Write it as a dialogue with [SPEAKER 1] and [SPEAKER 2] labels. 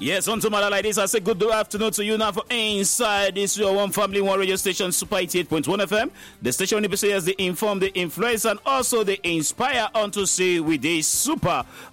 [SPEAKER 1] Yes, on to my like this, I say good afternoon to you now for Inside this your one family, one radio station, Super 88.1 FM. The station will be saying as they inform, they influence, and also they inspire on to see with this super